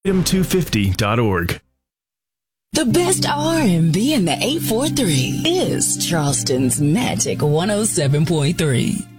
m250.org. The best R&B in the 843 is Charleston's Magic 107.3.